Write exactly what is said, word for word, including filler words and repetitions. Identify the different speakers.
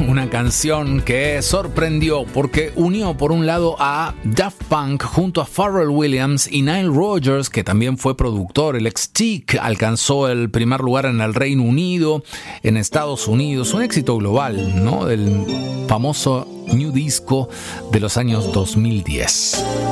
Speaker 1: una canción que sorprendió porque unió por un lado a Daft Punk junto a Pharrell Williams y Nile Rodgers, que también fue productor. El ex-Chic alcanzó el primer lugar en el Reino Unido, en Estados Unidos, un éxito global, ¿no? Del famoso New Disco de los años dos mil diez.